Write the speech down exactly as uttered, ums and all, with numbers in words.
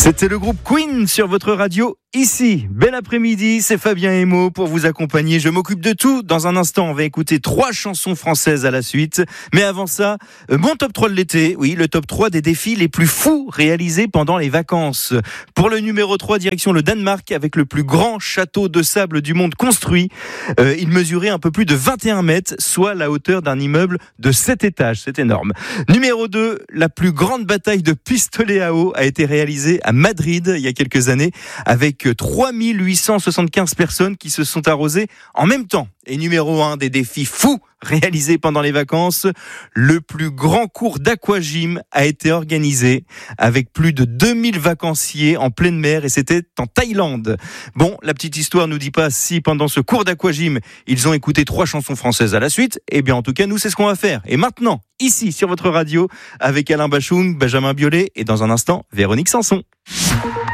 C'était le groupe Queen sur votre radio. Ici, bel après-midi, c'est Fabien Emo pour vous accompagner. Je m'occupe de tout. Dans un instant, on va écouter trois chansons françaises à la suite. Mais avant ça, mon top trois de l'été. Oui, le top trois des défis les plus fous réalisés pendant les vacances. Pour le numéro trois, direction le Danemark avec le plus grand château de sable du monde construit. Euh, il mesurait un peu plus de vingt et un mètres, soit la hauteur d'un immeuble de sept étages. C'est énorme. Numéro deux, la plus grande bataille de pistolets à eau a été réalisée à Madrid il y a quelques années avec trois mille huit cent soixante-quinze personnes qui se sont arrosées en même temps. Et numéro un des défis fous réalisés pendant les vacances, le plus grand cours d'aquagym a été organisé avec plus de deux mille vacanciers en pleine mer et c'était en Thaïlande. Bon, la petite histoire nous dit pas si pendant ce cours d'aquagym, ils ont écouté trois chansons françaises à la suite. Eh bien, en tout cas, nous, c'est ce qu'on va faire. Et maintenant, ici, sur votre radio, avec Alain Bachung, Benjamin Biolay et dans un instant, Véronique Sanson.